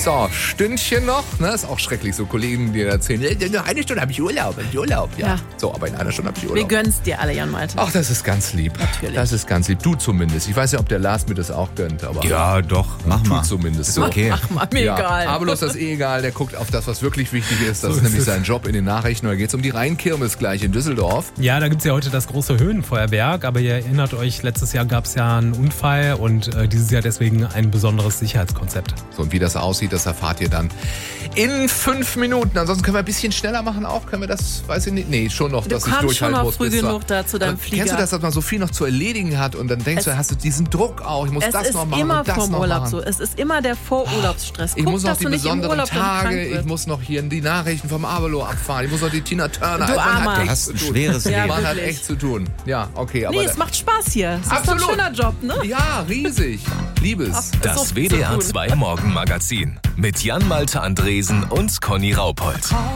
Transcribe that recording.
So, Stündchen noch. Ne? Ist auch schrecklich, so Kollegen, die erzählen, nur eine Stunde habe ich Urlaub. Ja. So, aber in einer Stunde habe ich Urlaub. Wir gönnen's dir alle, Jan Malte. Ach, das ist ganz lieb. Natürlich. Das ist ganz lieb. Du zumindest. Ich weiß ja, ob der Lars mir das auch gönnt, aber Ja, doch, mach mal. du zumindest. Ist okay. Mach mal, mir Ja, egal. Abelus ist das egal, der guckt auf das, was wirklich wichtig ist. Das ist nämlich sein Job in den Nachrichten. Da geht es um die Rheinkirmes gleich in Düsseldorf. Ja, da gibt es ja heute das große Höhenfeuerwerk, aber ihr erinnert euch, letztes Jahr gab es ja einen Unfall und dieses Jahr deswegen ein besonderes Sicherheitskonzept. So, und wie das aussieht, das erfahrt ihr dann in 5 Minuten. Ansonsten können wir ein bisschen schneller machen auch. Können wir das, weiß ich nicht. Nee, schon noch, dass ich Du kommst schon durchhalten noch muss. früh bis genug da zu deinem Aber Flieger. Kennst du das, dass man so viel noch zu erledigen hat und dann denkst du, hast du diesen Druck auch, ich muss Es das ist noch machen immer und das vom noch Urlaub machen. so. Es ist immer der Vorurlaubsstress. Ich Guck, muss noch dass die du nicht im besonderen Urlaub dann krank Tage, ich wirst. muss noch hier die Nachrichten vom Abelo abfahren, ich muss noch die Tina Turner. Du man Armer. hat echt Hast zu ein tun. schweres Ja, Leben. Man hat wirklich. echt zu tun. Ja, okay. Aber Nee, es macht Spaß hier. Es ist Absolut. doch ein schöner Job, ne? ja, riesig. Liebes. Ist so Das viel zu WDR tun. 2 Morgenmagazin mit Jan Malte Andresen und Conny Raupold.